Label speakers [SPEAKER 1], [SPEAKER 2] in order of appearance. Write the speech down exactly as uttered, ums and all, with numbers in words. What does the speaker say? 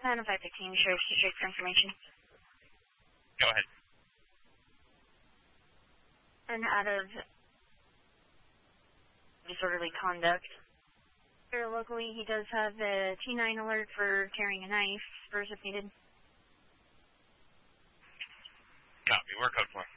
[SPEAKER 1] Adam five fifteen, Sheriff District for information.
[SPEAKER 2] Go ahead.
[SPEAKER 1] And out of disorderly conduct. Here locally, he does have a T nine alert for carrying a knife, first if needed.
[SPEAKER 2] Copy. Where code for?